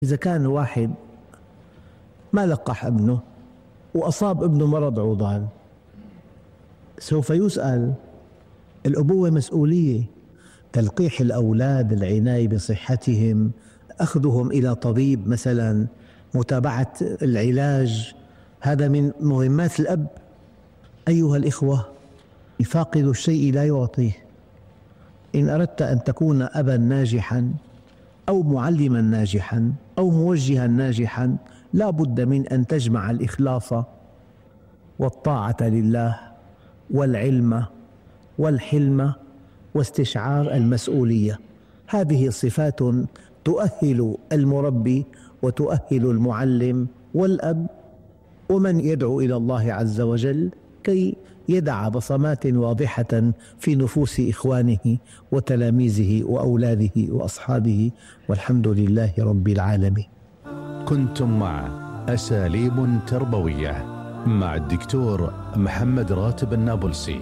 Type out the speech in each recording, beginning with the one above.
إذا كان واحد ما لقح ابنه وأصاب ابنه مرض عضال، سوف يسأل. الأبوة مسؤولية، تلقيح الأولاد، العناية بصحتهم، أخذهم إلى طبيب مثلا، متابعة العلاج، هذا من مهمات الأب. أيها الإخوة، فاقد الشيء لا يعطيه. إن أردت أن تكون أبا ناجحا أو معلما ناجحا أو موجها ناجحا، لا بد من أن تجمع الإخلاص والطاعة لله والعلم والحلم واستشعار المسؤولية. هذه صفات تؤهل المربي وتؤهل المعلم والأب ومن يدعو إلى الله عز وجل كي يدع بصمات واضحة في نفوس إخوانه وتلاميذه وأولاده وأصحابه، والحمد لله رب العالمين. كنتم مع أساليب تربوية مع الدكتور محمد راتب النابلسي.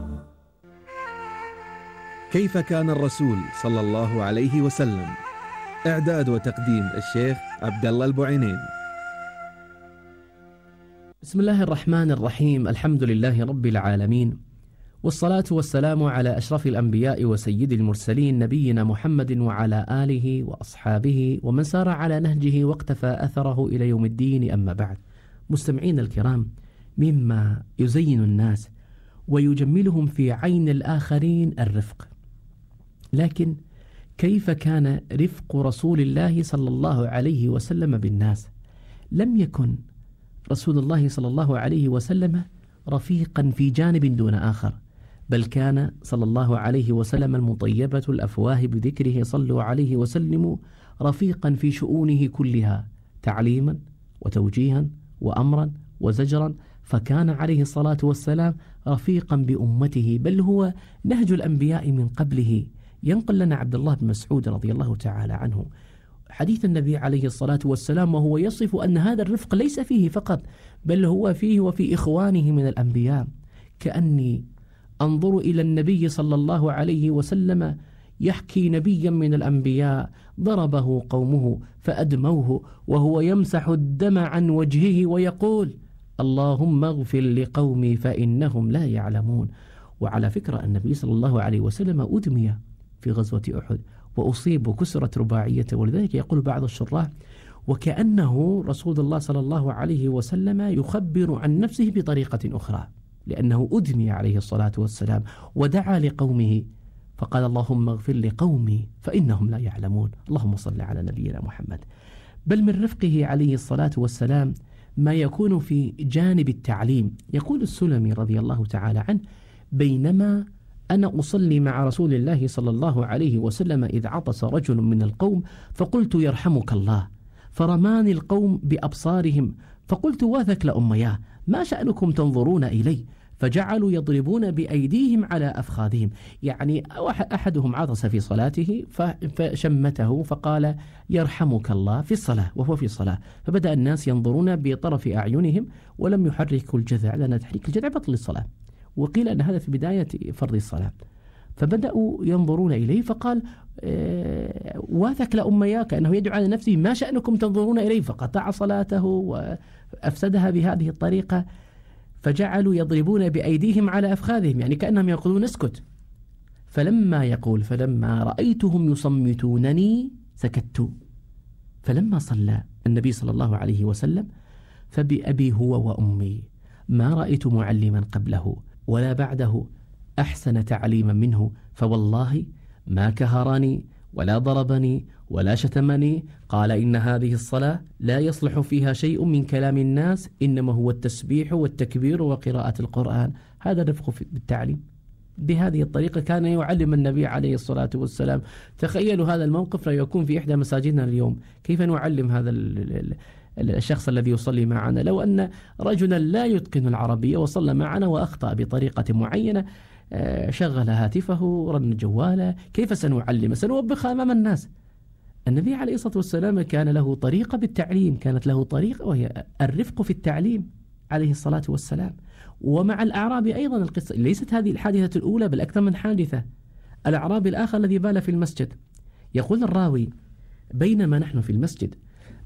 كيف كان الرسول صلى الله عليه وسلم؟ إعداد وتقديم الشيخ عبد الله البعينين. بسم الله الرحمن الرحيم. الحمد لله رب العالمين، والصلاة والسلام على أشرف الأنبياء وسيد المرسلين نبينا محمد وعلى آله وأصحابه ومن سار على نهجه واقتفى أثره إلى يوم الدين. أما بعد، مستمعين الكرام، مما يزين الناس ويجملهم في عين الآخرين الرفق، لكن كيف كان رفق رسول الله صلى الله عليه وسلم بالناس؟ لم يكن رسول الله صلى الله عليه وسلم رفيقا في جانب دون آخر، بل كان صلى الله عليه وسلم المطيبة الأفواه بذكره صلوا عليه وسلموا رفيقا في شؤونه كلها، تعليما وتوجيها وأمرا وزجرا، فكان عليه الصلاة والسلام رفيقا بأمته، بل هو نهج الأنبياء من قبله. ينقل لنا عبد الله بن مسعود رضي الله تعالى عنه حديث النبي عليه الصلاة والسلام وهو يصف أن هذا الرفق ليس فيه فقط، بل هو فيه وفي إخوانه من الأنبياء. كأني أنظر إلى النبي صلى الله عليه وسلم يحكي نبيا من الأنبياء ضربه قومه فأدموه وهو يمسح الدم عن وجهه ويقول اللهم اغفر لقومي فإنهم لا يعلمون. وعلى فكرة النبي صلى الله عليه وسلم أدمي في غزوة أحد وأصيب وكسرت رباعيته، ولذلك يقول بعض الشراح وكأنه رسول الله صلى الله عليه وسلم يخبر عن نفسه بطريقة أخرى، لأنه أدمي عليه الصلاة والسلام ودعا لقومه فقال اللهم اغفر لقومي فإنهم لا يعلمون. اللهم صل على نبينا محمد. بل من رفقه عليه الصلاة والسلام ما يكون في جانب التعليم. يقول السلمي رضي الله تعالى عنه بينما أنا أصلي مع رسول الله صلى الله عليه وسلم إذ عطس رجل من القوم فقلت يرحمك الله، فرماني القوم بأبصارهم فقلت واثك لأمياه ما شأنكم تنظرون إلي، فجعلوا يضربون بأيديهم على أفخاذهم. يعني أحدهم عطس في صلاته فشمته فقال يرحمك الله في الصلاة وهو في الصلاة، فبدأ الناس ينظرون بطرف أعينهم ولم يحركوا الجذع، لأن تحريك الجذع بطل الصلاة، وقيل أن هذا في بداية فرض الصلاة. فبدأوا ينظرون إليه فقال واثك لأمياك، أنه يدعو على نفسه ما شأنكم تنظرون إليه، فقطع صلاته وأفسدها بهذه الطريقة. فجعلوا يضربون بأيديهم على أفخاذهم، يعني كأنهم يقولون اسكت. فلما رأيتهم يصمتونني سكت. فلما صلى النبي صلى الله عليه وسلم فبأبي هو وأمي ما رأيت معلما قبله ولا بعده أحسن تعليما منه، فوالله ما كهرني ولا ضربني ولا شتمني. قال إن هذه الصلاة لا يصلح فيها شيء من كلام الناس، إنما هو التسبيح والتكبير وقراءة القرآن. هذا الرفق بالتعليم. بهذه الطريقة كان يعلم النبي عليه الصلاة والسلام. تخيلوا هذا الموقف لا يكون في إحدى مساجدنا اليوم، كيف نعلم هذا الشخص الذي يصلي معنا؟ لو أن رجلا لا يتقن العربية وصلى معنا وأخطأ بطريقة معينة، شغل هاتفه رن جواله، كيف سنعلم؟ سنوبخ أمام الناس. النبي عليه الصلاة والسلام كان له طريقة بالتعليم، كانت له طريقة وهي الرفق في التعليم عليه الصلاة والسلام. ومع الأعراب أيضا القصة ليست هذه الحادثة الأولى بل أكثر من حادثة. الأعرابي الآخر الذي بال في المسجد، يقول الراوي بينما نحن في المسجد